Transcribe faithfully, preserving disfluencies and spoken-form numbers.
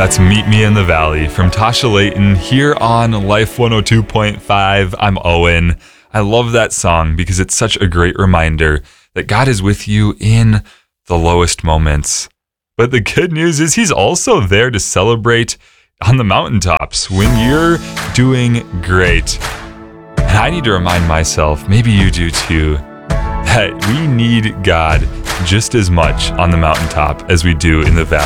That's Meet Me in the Valley from Tasha Layton here on Life one oh two point five. I'm Owen. I love that song because it's such a great reminder that God is with you in the lowest moments. But the good news is he's also there to celebrate on the mountaintops when you're doing great. And I need to remind myself, maybe you do too, that we need God just as much on the mountaintop as we do in the valley.